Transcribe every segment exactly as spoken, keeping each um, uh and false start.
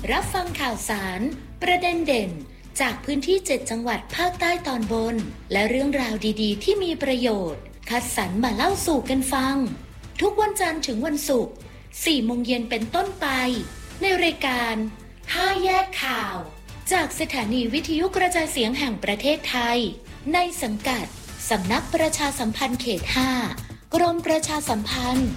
รับฟังข่าวสารประเด็นเด่นจากพื้นที่เจ็ดจังหวัดภาคใต้ตอนบนและเรื่องราวดีๆที่มีประโยชน์คัดสรรมาเล่าสู่กันฟังทุกวันจันทร์ถึงวันศุกร์สี่โมงเย็นเป็นต้นไปในรายการห้าแยกข่าวจากสถานีวิทยุกระจายเสียงแห่งประเทศไทยในสังกัดสำนักประชาสัมพันธ์เขตห้ากรมประชาสัมพันธ์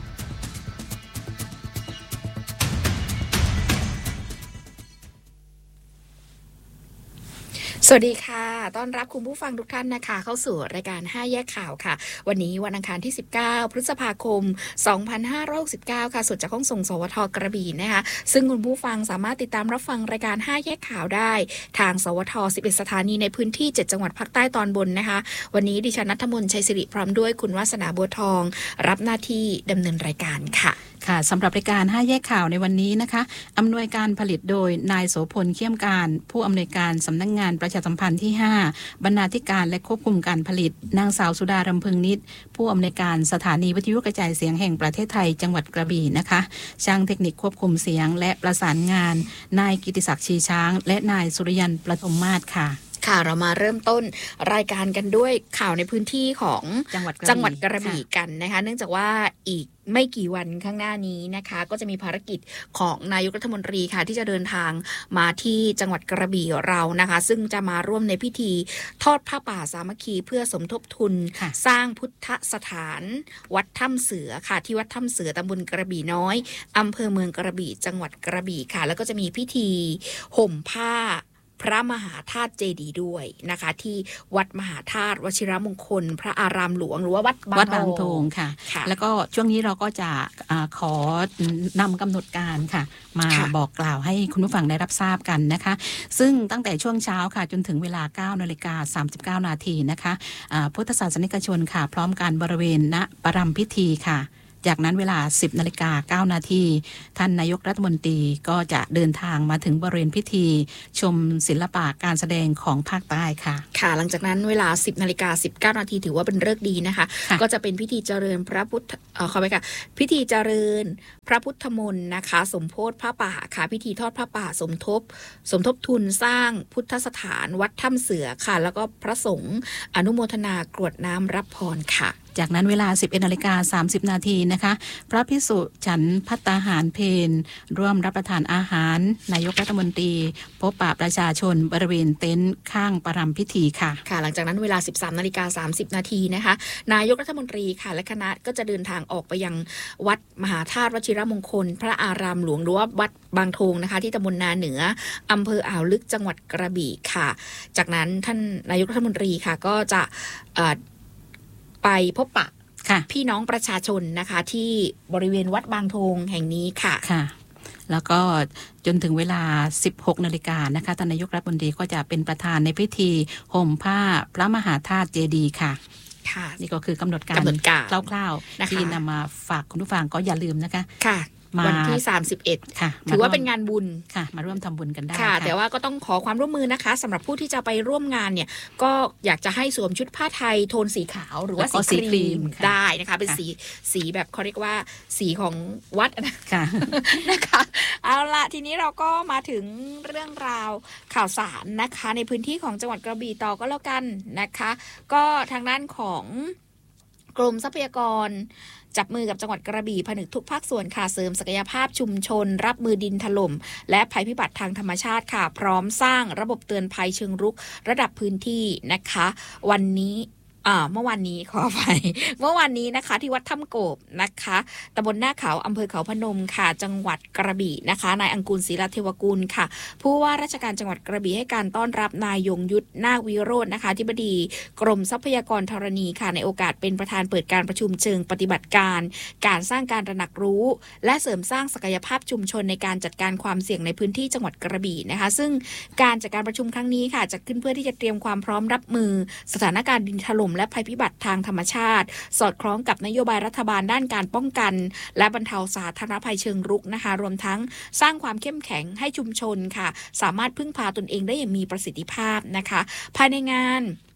สวัสดีค่ะต้อนรับคุณผู้ฟังทุกท่านนะคะเข้าสู่รายการห้าแยกข่าวค่ะวันนี้วันอังคารที่สิบเก้าพฤษภาคมสองพันห้าร้อยหกสิบเก้าค่ะสดจากห้องส่งสวทกระบี่นะคะซึ่งคุณผู้ฟังสามารถติดตามรับฟังรายการห้าแยกข่าวได้ทางสวทสิบเอ็ดสถานีในพื้นที่เจ็ดจังหวัดภาคใต้ตอนบนนะคะวันนี้ดิฉันณัฐมนต์ชัยศิริพร้อมด้วยคุณวาสนาบัวทองรับหน้าที่ดำเนินรายการค่ะค่ะสำหรับรายการห้าแยกข่าวในวันนี้นะคะอำนวยการผลิตโดยนายโสพลเขี้ยมการผู้อำนวยการสำนักงานประชาสัมพันธ์ที่ห้าบรรณาธิการและควบคุมการผลิตนางสาวสุดารำพึงนิตผู้อำนวยการสถานีวิทยุกระจายเสียงแห่งประเทศไทยจังหวัดกระบี่นะคะช่างเทคนิคควบคุมเสียงและประสานงานนายกิติศักดิ์ชีช้างและนายสุริยันประทุมมาศค่ะค่ะเรามาเริ่มต้นรายการกันด้วยข่าวในพื้นที่ของจังหวัดจังหวัดกระบี่กันนะคะเนื่องจากว่าอีกไม่กี่วันข้างหน้านี้นะคะก็จะมีภารกิจของนายกรัฐมนตรีค่ะที่จะเดินทางมาที่จังหวัดกระบี่เรานะคะซึ่งจะมาร่วมในพิธีทอดผ้าป่าสามัคคีเพื่อสมทบทุนสร้างพุทธสถานวัดถ้ำเสือค่ะที่วัดถ้ำเสือตำบลกระบี่น้อยอำเภอเมืองกระบี่จังหวัดกระบี่ค่ะแล้วก็จะมีพิธีห่มผ้าพระมหาธาตุเจดีย์ด้วยนะคะที่วัดมหาธาตุวชิรมงคลพระอารามหลวงหรือว่าวัดบางทงค่ะแล้วก็ช่วงนี้เราก็จะอะขอนำกำหนดการค่ะมาบอกกล่าวให้คุณผู้ฟังได้รับทราบกันนะคะซึ่งตั้งแต่ช่วงเช้าค่ะจนถึงเวลา เก้านาฬิกาสามสิบเก้านาทีนะคะพุทธศาสนิกชนค่ะพร้อมกันบริเวณณปรำพิธีค่ะจากนั้นเวลา สิบนาฬิกาเก้านาทีท่านนายกรัฐมนตรีก็จะเดินทางมาถึงบริเวณพิธีชมศิลปะการแสดงของภาคใต้ค่ะค่ะหลังจากนั้นเวลา สิบนาฬิกาสิบเก้านาทีถือว่าเป็นฤกษ์ดีนะคะก็จะเป็นพิธีเจริญพระพุทธเอ่อขอไปค่ะพิธีเจริญพระพุทธมนต์นะคะสมโภชผ้าป่าค่ะพิธีทอดผ้าป่าสมทบสมทบทุนสร้างพุทธสถานวัดถ้ำเสือค่ะแล้วก็พระสงฆ์อนุโมทนากรวดน้ำรับพรค่ะจากนั้นเวลา สิบเอ็ดนาฬิกาสามสิบนาทีนะคะพระภิกษุฉันภัตตาหารเพลร่วมรับประทานอาหารนายกรัฐมนตรีพบปะประชาชนบริเวณเต็นท์ข้างปรำพิธีค่ะค่ะหลังจากนั้นเวลา สิบสามนาฬิกาสามสิบนาทีนะคะนายกรัฐมนตรีค่ะและคณะก็จะเดินทางออกไปยังวัดมหาธาตุวชิรมงคลพระอารามหลวงหรือว่าวัดบางทงนะคะที่ตำบลนาเหนืออำเภออ่าวลึกจังหวัดกระบี่ค่ะจากนั้นท่านนายกรัฐมนตรีค่ะก็จะไปพบปะพี่น้องประชาชนนะคะที่บริเวณวัดบางทงแห่งนี้ค่ะค่ะแล้วก็จนถึงเวลา สิบหกนาฬิกานะคะท่านนายกรัฐมนตรีก็จะเป็นประธานในพิธีห่มผ้าพระมหาธาตุเจดีย์ค่ะค่ะนี่ก็คือกำหนดการคร่าวๆที่นำมาฝากคุณผู้ฟังก็อย่าลืมนะคะค่ะวันที่สามสิบเอ็ดค่ะถือว่าเป็นงานบุญค่ะมาร่วมทำบุญกันได้ค่ะแต่ว่าก็ต้องขอความร่วมมือนะคะสำหรับผู้ที่จะไปร่วมงานเนี่ยก็อยากจะให้สวมชุดผ้าไทยโทนสีขาวหรือว่าสีครีมได้นะคะเป็นสีสีแบบเขาเรียกว่าสีของวัดค่ะนะคะเอาละทีนี้เราก็มาถึงเรื่องราวข่าวสารนะคะในพื้นที่ของจังหวัดกระบี่ต่อก็แล้วกันนะคะก็ทางด้านของกรมทรัพยากรจับมือกับจังหวัดกระบี่ผนึกทุกภาคส่วนค่ะเสริมศักยภาพชุมชนรับมือดินถล่มและภัยพิบัติทางธรรมชาติค่ะพร้อมสร้างระบบเตือนภัยเชิงรุกระดับพื้นที่นะคะวันนี้อ่าเมื่อวานนี้ขออภัยเมื่อวานนี้นะคะที่วัดถ้ำโกบนะคะตำบลหน้าเขาอำเภอเขาพนมค่ะจังหวัดกระบี่นะคะนายอังกูลศรีรัตน์เทวกุลค่ะผู้ว่าราชการจังหวัดกระบี่ให้การต้อนรับนายยงยุทธนาควิโรจน์นะคะอธิบดีกรมทรัพยากรธรณีค่ะในโอกาสเป็นประธานเปิดการประชุมเชิงปฏิบัติการการสร้างการตระหนักรู้และเสริมสร้างศักยภาพชุมชนในการจัดการความเสี่ยงในพื้นที่จังหวัดกระบี่นะคะซึ่งการจัดการประชุมครั้งนี้ค่ะจัดขึ้นเพื่อที่จะเตรียมความพร้อมรับมือสถานการณ์ดินถล่มและภัยพิบัติทางธรรมชาติสอดคล้องกับนโยบายรัฐบาลด้านการป้องกันและบรรเทาสาธารณภัยเชิงรุกนะคะรวมทั้งสร้างความเข้มแข็งให้ชุมชนค่ะสามารถพึ่งพาตนเองได้อย่างมีประสิทธิภาพนะคะภายในงาน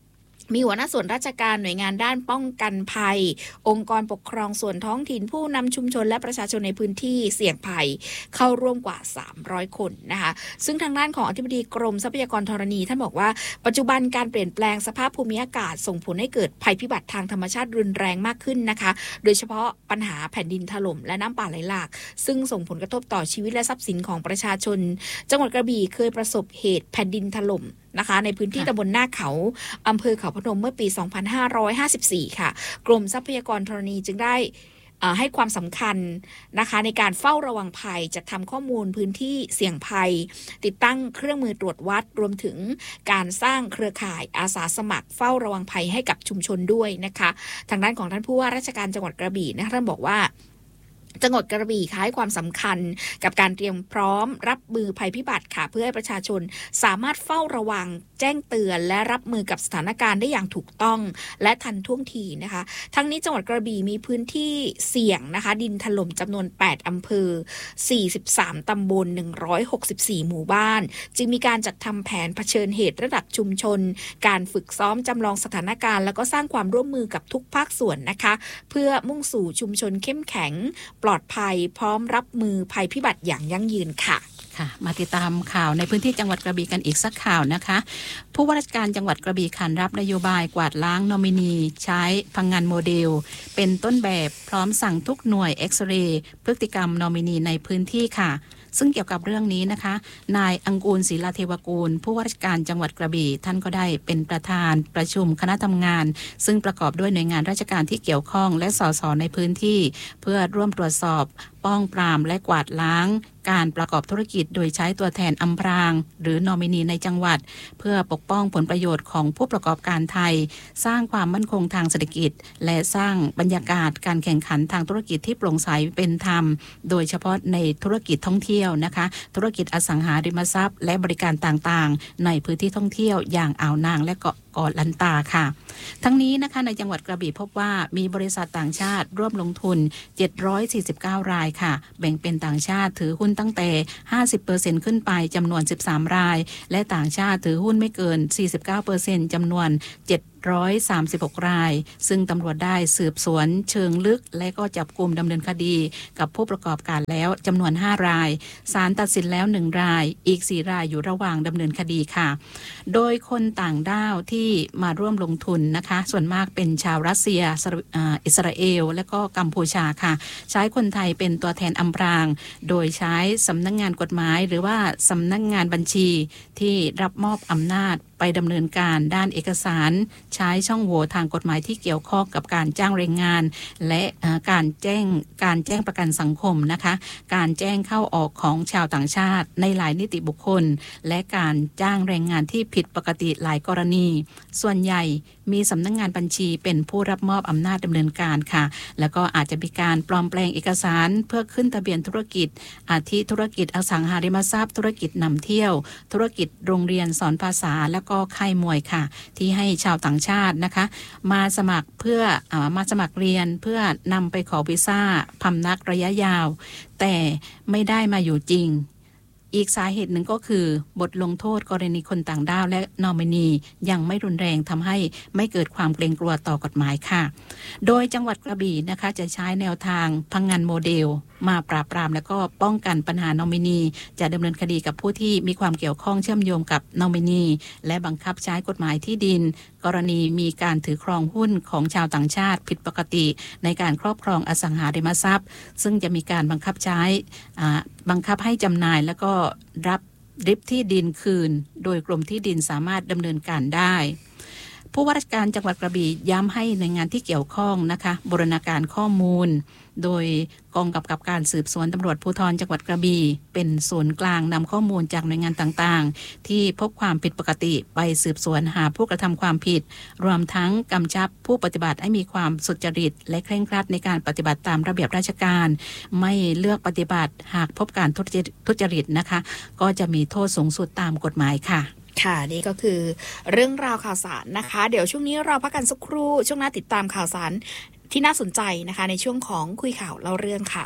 มีหัวหน้าส่วนราชการหน่วยงานด้านป้องกันภัยองค์กรปกครองส่วนท้องถิ่นผู้นำชุมชนและประชาชนในพื้นที่เสี่ยงภัยเข้าร่วมกว่าสามร้อยคนนะคะซึ่งทางด้านของอธิบดีกรมทรัพยากรธรณีท่านบอกว่าปัจจุบันการเปลี่ยนแปลงสภาพภูมิอากาศส่งผลให้เกิดภัยพิบัติทางธรรมชาติรุนแรงมากขึ้นนะคะโดยเฉพาะปัญหาแผ่นดินถล่มและน้ำป่าไหลหลากซึ่งส่งผลกระทบต่อชีวิตและทรัพย์สินของประชาชนจังหวัดกระบี่เคยประสบเหตุแผ่นดินถล่มนะคะในพื้นที่ตำบลหน้าเขาอำเภอเขาพนมเมื่อปี สองพันห้าร้อยห้าสิบสี่ ค่ะกรมทรัพยากรธรณีจึงได้ให้ความสำคัญนะคะในการเฝ้าระวังภัยจัดทำข้อมูลพื้นที่เสี่ยงภัยติดตั้งเครื่องมือตรวจวัดรวมถึงการสร้างเครือข่ายอาสาสมัครเฝ้าระวังภัยให้กับชุมชนด้วยนะคะทางด้านของท่านผู้ว่าราชการจังหวัดกระบี่นะคะท่านบอกว่าจังหวัดกระบี่ให้ความสำคัญกับการเตรียมพร้อมรับมือภัยพิบัติค่ะเพื่อให้ประชาชนสามารถเฝ้าระวังแจ้งเตือนและรับมือกับสถานการณ์ได้อย่างถูกต้องและทันท่วงทีนะคะทั้งนี้จังหวัดกระบี่มีพื้นที่เสี่ยงนะคะดินถล่มจำนวนแปดอำเภอสี่สิบสามตำบลหนึ่งร้อยหกสิบสี่หมู่บ้านจึงมีการจัดทำแผนเผชิญเหตุระดับชุมชนการฝึกซ้อมจำลองสถานการณ์แล้วก็สร้างความร่วมมือกับทุกภาคส่วนนะคะเพื่อมุ่งสู่ชุมชนเข้มแข็งปลอดภัยพร้อมรับมือภัยพิบัติอย่างยั่งยืนค่ะค่ะมาติดตามข่าวในพื้นที่จังหวัดกระบี่กันอีกสักข่าวนะคะผู้ว่าราชการจังหวัดกระบี่ขานรับนโยบายกวาดล้างนอมินีใช้พังงานโมเดลเป็นต้นแบบพร้อมสั่งทุกหน่วยเอ็กซเรย์พฤติกรรมนอมินีในพื้นที่ค่ะซึ่งเกี่ยวกับเรื่องนี้นะคะนายอังกูลศิลาเทวกูลผู้ว่าราชการจังหวัดกระบี่ท่านก็ได้เป็นประธานประชุมคณะทำงานซึ่งประกอบด้วยหน่วยงานราชการที่เกี่ยวข้องและสสในพื้นที่เพื่อร่วมตรวจสอบป้องปรามและกวาดล้างการประกอบธุรกิจโดยใช้ตัวแทนอำพรางหรือนอมินีในจังหวัดเพื่อปกป้องผลประโยชน์ของผู้ประกอบการไทยสร้างความมั่นคงทางเศรษฐกิจและสร้างบรรยากาศการแข่งขันทางธุรกิจที่โปร่งใสเป็นธรรมโดยเฉพาะในธุรกิจท่องเที่ยวนะคะธุรกิจอสังหาริมทรัพย์และบริการต่างๆในพื้นที่ท่องเที่ยวอย่างอ่าวนางและเกาะเกาะลันตาค่ะทั้งนี้นะคะในจังหวัดกระบี่พบว่ามีบริษัทต่างชาติร่วมลงทุนเจ็ดร้อยสี่สิบเก้ารายค่ะแบ่งเป็นต่างชาติถือหุ้นตั้งแต่ ห้าสิบเปอร์เซ็นต์ ขึ้นไปจำนวนสิบสามรายและต่างชาติถือหุ้นไม่เกิน สี่สิบเก้าเปอร์เซ็นต์ จำนวนเจ็ดร้อยสามสิบหกรายซึ่งตำรวจได้สืบสวนเชิงลึกและก็จับกุมดำเนินคดีกับผู้ประกอบการแล้วจำนวนห้ารายศาลตัดสินแล้วหนึ่งรายอีกสี่รายอยู่ระหว่างดำเนินคดีค่ะโดยคนต่างด้าวที่มาร่วมลงทุนนะคะส่วนมากเป็นชาวรัสเซียอิสราเอลและก็กัมพูชาค่ะใช้คนไทยเป็นตัวแทนอำพรางโดยใช้สำนักงานกฎหมายหรือว่าสำนักงานบัญชีที่รับมอบอำนาจไปดำเนินการด้านเอกสารใช้ช่องโหว่ทางกฎหมายที่เกี่ยวข้องกับการจ้างแรงงานและการแจ้งการแจ้งประกันสังคมนะคะการแจ้งเข้าออกของชาวต่างชาติในหลายนิติบุคคลและการจ้างแรงงานที่ผิดปกติหลายกรณีส่วนใหญ่มีสำนักงานบัญชีเป็นผู้รับมอบอำนาจดำเนินการค่ะแล้วก็อาจจะมีการปลอมแปลงเอกสารเพื่อขึ้นทะเบียนธุรกิจอาทิธุรกิจอสังหาริมทรัพย์ธุรกิจนำเที่ยวธุรกิจโรงเรียนสอนภาษาและก็ค่ายมวยค่ะที่ให้ชาวต่างชาตินะคะมาสมัครเพื่อเอ่อมาสมัครเรียนเพื่อนำไปขอวีซ่าพำนักระยะยาวแต่ไม่ได้มาอยู่จริงอีกสาเหตุหนึ่งก็คือบทลงโทษกรณีคนต่างด้าวและนอมินียังไม่รุนแรงทำให้ไม่เกิดความเกรงกลัวต่อกฎหมายค่ะโดยจังหวัดกระบี่นะคะจะใช้แนวทางพังงานโมเดลมาปราบปรามและก็ป้องกันปัญหานอมินีจะดำเนินคดีกับผู้ที่มีความเกี่ยวข้องเชื่อมโยงกับนอมินีและบังคับใช้กฎหมายที่ดินกรณีมีการถือครองหุ้นของชาวต่างชาติผิดปกติในการครอบครองอสังหาริมทรัพย์ซึ่งจะมีการบังคับใช้บังคับให้จำหน่ายแล้วก็รับริบที่ดินคืนโดยกรมที่ดินสามารถดำเนินการได้ผู้ว่าราชการจังหวัดกระบี่ย้ำให้หน่วยงานที่เกี่ยวข้องนะคะบูรณาการข้อมูลโดยกองกำกับการสืบสวนตำรวจภูธรจังหวัดกระบี่เป็นศูนย์กลางนำข้อมูลจากหน่วยงานต่างๆที่พบความผิดปกติไปสืบสวนหาผู้กระทำความผิดรวมทั้งกำชับผู้ปฏิบัติให้มีความสุจริตและเคร่งครัดในการปฏิบัติตามระเบียบราชการไม่เลือกปฏิบัติหากพบการทุจริตนะคะก็จะมีโทษสูงสุดตามกฎหมายค่ะค่ะนี่ก็คือเรื่องราวข่าวสารนะคะเดี๋ยวช่วงนี้เราพักกันสักครู่ช่วงหน้าติดตามข่าวสารที่น่าสนใจนะคะในช่วงของคุยข่าวเล่าเรื่องค่ะ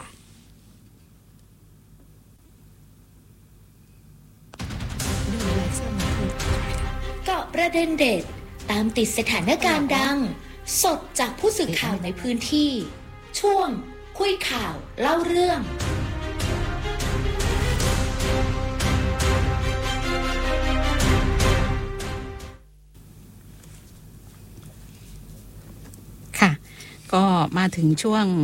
เกาะประเด็นเด็ดตามติดสถานการณ์ดังสดจากผู้สื่อข่าวในพื้นที่ช่วงคุยข่าวเล่าเรื่องค่ะก็มาถึงช่วง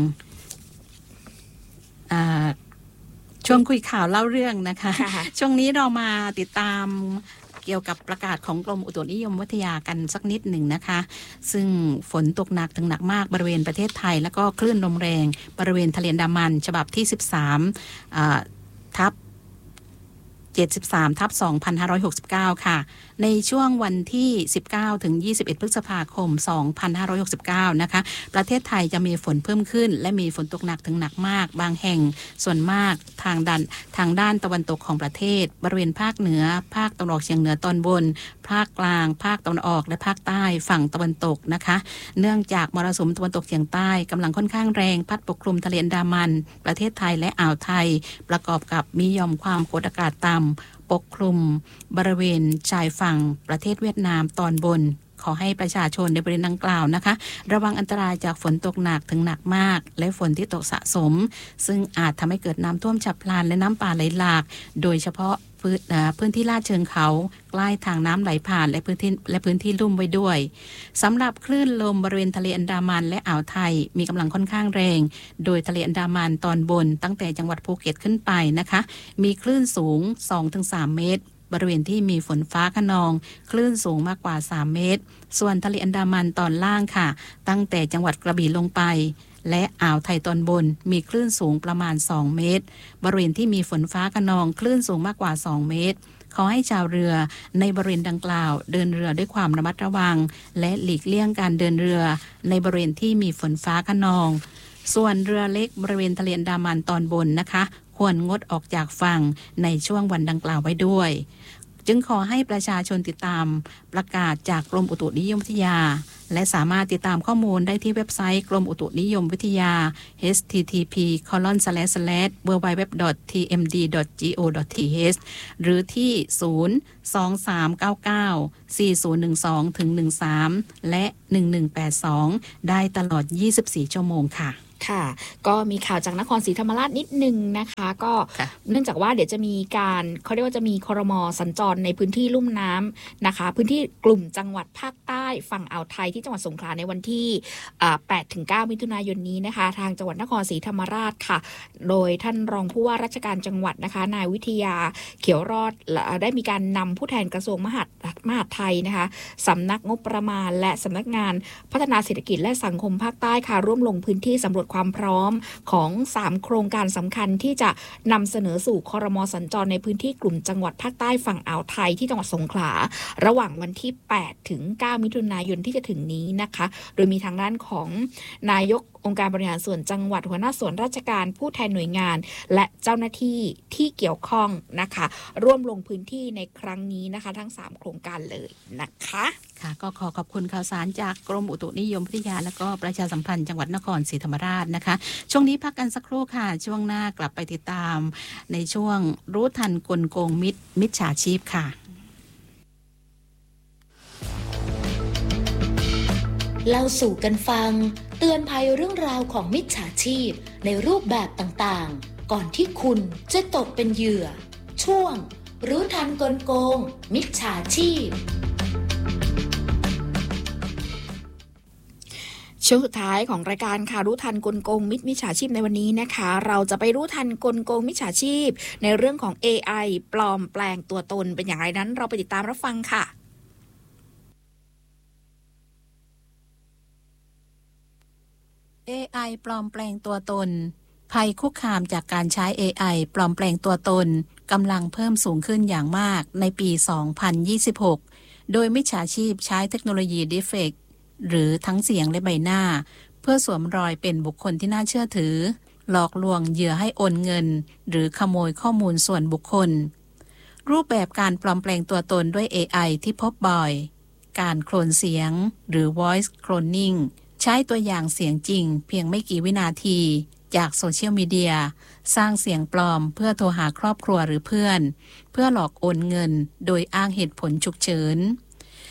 ช่วงคุยข่าวเล่าเรื่องนะคะช่วงนี้เรามาติดตามเกี่ยวกับประกาศของกรมอุตุนิยมวิทยากันสักนิดหนึ่งนะคะซึ่งฝนตกหนักถึงหนักมากบริเวณประเทศไทยแล้วก็คลื่นลมแรงบริเวณทะเลอันดามันฉบับที่สิบสามทับเจ็ดสิบสามทับสองพันห้าร้อยหกสิบเก้าค่ะในช่วงวันที่สิบเก้าถึงยี่สิบเอ็ดพฤษภาคมสองพันห้าร้อยหกสิบเก้านะคะประเทศไทยจะมีฝนเพิ่มขึ้นและมีฝนตกหนักถึงหนักมากบางแห่งส่วนมากทางด้านทางด้านตะวันตกของประเทศบริเวณภาคเหนือภาคตะวันออกเฉียงเหนือตอนบนภาคกลางภาคตะวันออกและภาคใต้ฝั่งตะวันตกนะคะเนื่องจากมรสุมตะวันตกเฉียงใต้กำลังค่อนข้างแรงพัดปกคลุมทะเลอันดามันประเทศไทยและอ่าวไทยประกอบกับมีหย่อมความกดอากาศต่ำปกคลุมบริเวณชายฝั่งประเทศเวียดนามตอนบนขอให้ประชาชนในบริเวณดังกล่าวนะคะระวังอันตรายจากฝนตกหนักถึงหนักมากและฝนที่ตกสะสมซึ่งอาจทำให้เกิดน้ำท่วมฉับพลันและน้ำป่าไหลหลากโดยเฉพาะพื้นพื้นที่ลาดเชิงเขาใกล้ทางน้ำไหลผ่านและพื้นที่และพื้นที่ลุ่มไว้ด้วยสำหรับคลื่นลมบริเวณทะเลอันดามันและอ่าวไทยมีกำลังค่อนข้างแรงโดยทะเลอันดามันตอนบนตั้งแต่จังหวัดภูเก็ตขึ้นไปนะคะมีคลื่นสูง สองถึงสาม เมตรบริเวณที่มีฝนฟ้าคะนองคลื่นสูงมากกว่าสามเมตรส่วนทะเลอันดามันตอนล่างค่ะตั้งแต่จังหวัดกระบี่ลงไปและอ่าวไทยตอนบนมีคลื่นสูงประมาณสองเมตรบริเวณที่มีฝนฟ้าคะนองคลื่นสูงมากกว่าสองเมตรขอให้ชาวเรือในบริเวณดังกล่าวเดินเรือด้วยความระมัดระวังและหลีกเลี่ยงการเดินเรือในบริเวณที่มีฝนฟ้าคะนองส่วนเรือเล็กบริเวณทะเลอันดามันตอนบนนะคะควรงดออกจากฝั่งในช่วงวันดังกล่าวไว้ด้วยจึงขอให้ประชาชนติดตามประกาศจากกรมอุตุนิยมวิทยาและสามารถติดตามข้อมูลได้ที่เว็บไซต์กรมอุตุนิยมวิทยา เอช ที ที พี คอลอน สแลช สแลช ดับเบิลยู ดับเบิลยู ดับเบิลยู ดอท ที เอ็ม ดี ดอท จี โอ ดอท ที เอช หรือที่ ศูนย์ สอง สาม เก้า เก้า สี่ ศูนย์ หนึ่ง สอง ถึง หนึ่ง สาม และหนึ่ง หนึ่ง แปด สองได้ตลอดยี่สิบสี่ชั่วโมงค่ะค่ะก็มีข่าวจากนครศรีธรรมราชนิดนึงนะคะก็เนื่องจากว่าเดี๋ยวจะมีการเขาเรียกว่าจะมีครม.สัญจรในพื้นที่ลุ่มน้ำนะคะพื้นที่กลุ่มจังหวัดภาคใต้ฝั่งอ่าวไทยที่จังหวัดสงขลาในวันที่แปดถึงเก้ามิถุนายนนี้นะคะทางจังหวัดนครศรีธรรมราชค่ะโดยท่านรองผู้ว่าราชการจังหวัดนะคะนายวิทยาเขียวรอดได้มีการนำผู้แทนกระทรวงมหาดมหาดไทยนะคะสำนักงบประมาณและสำนักงานพัฒนาเศรษฐกิจและสังคมภาคใต้ค่ะร่วมลงพื้นที่สำรวจความพร้อมของสามโครงการสำคัญที่จะนำเสนอสู่ครม.สัญจรในพื้นที่กลุ่มจังหวัดภาคใต้ฝั่งอ่าวไทยที่จังหวัดสงขลาระหว่างวันที่แปดถึงเก้ามิถุนายนที่จะถึงนี้นะคะโดยมีทางด้านของนายกองค์การบริหารส่วนจังหวัดหัวหน้าส่วนราชการผู้แทนหน่วยงานและเจ้าหน้าที่ที่เกี่ยวข้องนะคะร่วมลงพื้นที่ในครั้งนี้นะคะทั้งสามโครงการเลยนะคะค่ะก็ขอขอบคุณข่าวสารจากกรมอุตุนิยมวิทยาและก็ประชาสัมพันธ์จังหวัดนครศรีธรรมราชนะคะช่วงนี้พักกันสักครู่ค่ะช่วงหน้ากลับไปติดตามในช่วงรู้ทันกลโกงมิตรมิจฉาชีพค่ะเล่าสู่กันฟังเตือนภัยเรื่องราวของมิจฉาชีพในรูปแบบต่างๆก่อนที่คุณจะตกเป็นเหยื่อช่วงรู้ทันกลโกงมิจฉาชีพช่วงสุดท้ายของรายการค่ะรู้ทันกลโกงมิจมิจฉาชีพในวันนี้นะคะเราจะไปรู้ทันกลโกงมิจฉาชีพในเรื่องของ เอ ไอ ปลอมแปลงตัวตนเป็นอย่างไรนั้นเราไปติดตามรับฟังค่ะเอ ไอ ปลอมแปลงตัวตนภัยคุกคามจากการใช้ เอ ไอ ปลอมแปลงตัวตนกำลังเพิ่มสูงขึ้นอย่างมากในปี สองพันยี่สิบหก โดยมิจฉาชีพใช้เทคโนโลยี Deepfake หรือทั้งเสียงและใบหน้าเพื่อสวมรอยเป็นบุคคลที่น่าเชื่อถือหลอกลวงเหยื่อให้โอนเงินหรือขโมยข้อมูลส่วนบุคคลรูปแบบการปลอมแปลงตัวตนด้วย เอ ไอ ที่พบบ่อยการโคลนเสียงหรือ voice cloningใช้ตัวอย่างเสียงจริงเพียงไม่กี่วินาทีจากโซเชียลมีเดียสร้างเสียงปลอมเพื่อโทรหาครอบครัวหรือเพื่อนเพื่อหลอกโอนเงินโดยอ้างเหตุผลฉุกเฉิน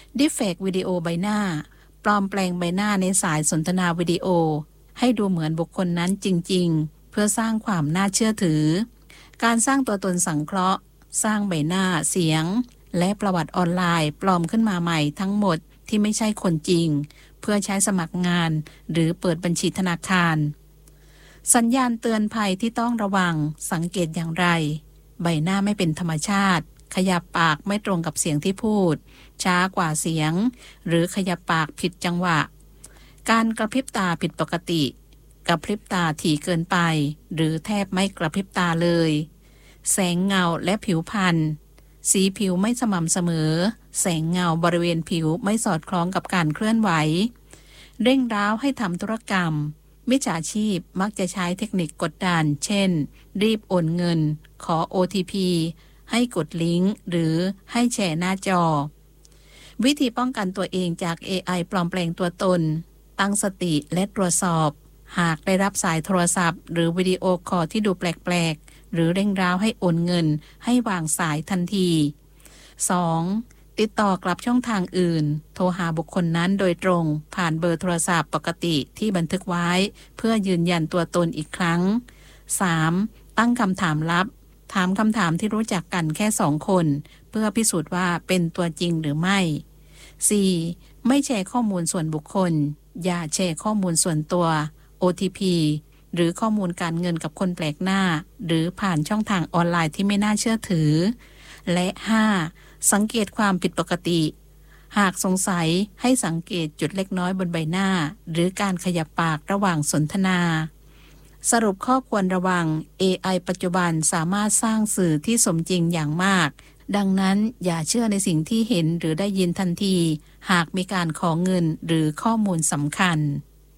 Deepfake วิดีโอใบหน้าปลอมแปลงใบหน้าในสายสนทนาวิดีโอให้ดูเหมือนบุคคลนั้นจริงๆเพื่อสร้างความน่าเชื่อถือการสร้างตัวตนสังเคราะห์สร้างใบหน้าเสียงและประวัติออนไลน์ปลอมขึ้นมาใหม่ทั้งหมดที่ไม่ใช่คนจริงเพื่อใช้สมัครงานหรือเปิดบัญชีธนาคารสัญญาณเตือนภัยที่ต้องระวังสังเกตอย่างไรใบหน้าไม่เป็นธรรมชาติขยับปากไม่ตรงกับเสียงที่พูดช้ากว่าเสียงหรือขยับปากผิดจังหวะการกระพริบตาผิดปกติกระพริบตาถี่เกินไปหรือแทบไม่กระพริบตาเลยแสงเงาและผิวพรรณสีผิวไม่สม่ำเสมอแสงเงาบริเวณผิวไม่สอดคล้องกับการเคลื่อนไหวเร่งร้าวให้ทำธุรกรรมมิจฉาชีพมักจะใช้เทคนิคกดดันเช่นรีบโอนเงินขอ โอ ที พี ให้กดลิงก์หรือให้แชร์หน้าจอวิธีป้องกันตัวเองจาก เอ ไอ ปลอมแปลงตัวตนตั้งสติและตรวจสอบหากได้รับสายโทรศัพท์หรือวิดีโอคอลที่ดูแปลกๆหรือเร่งร้าวให้โอนเงินให้วางสายทันที สอง ติดต่อกลับช่องทางอื่นโทรหาบุคคลนั้นโดยตรงผ่านเบอร์โทรศัพท์ปกติที่บันทึกไว้เพื่อยืนยันตัวตนอีกครั้ง สาม ตั้งคำถามลับถามคำถามที่รู้จักกันแค่สองคนเพื่อพิสูจน์ว่าเป็นตัวจริงหรือไม่ สี่ ไม่แชร์ข้อมูลส่วนบุคคลอย่าแชร์ข้อมูลส่วนตัว โอ ที พี หรือข้อมูลการเงินกับคนแปลกหน้าหรือผ่านช่องทางออนไลน์ที่ไม่น่าเชื่อถือและ ห้า สังเกตความผิดปกติหากสงสัยให้สังเกตจุดเล็กน้อยบนใบหน้าหรือการขยับปากระหว่างสนทนาสรุปข้อควรระวัง เอ ไอ ปัจจุบันสามารถสร้างสื่อที่สมจริงอย่างมากดังนั้นอย่าเชื่อในสิ่งที่เห็นหรือได้ยินทันทีหากมีการขอเงินหรือข้อมูลสำคัญ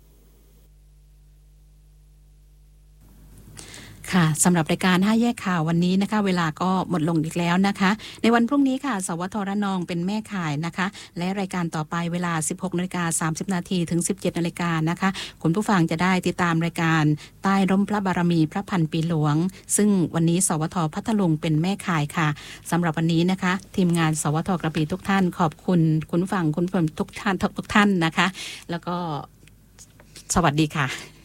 ค่ะสำหรับรายการห้าแยกข่าววันนี้นะคะเวลาก็หมดลงอีกแล้วนะคะในวันพรุ่งนี้ค่ะสวทระนองเป็นแม่ข่ายนะคะและรายการต่อไปเวลา สิบหกนาฬิกาสามสิบนาทีถึง สิบเจ็ดนาฬิกานะคะคุณผู้ฟังจะได้ติดตามรายการใต้ร่มพระบารมีพระพันปีหลวงซึ่งวันนี้สวทพัทลุงเป็นแม่ข่ายค่ะสำหรับวันนี้นะคะทีมงานสวทกระบี่ทุกท่านขอบคุณคุณผู้ฟังคุณผู้ชมทุกท่านทุกท่านนะคะแล้วก็สวัสดีค่ะ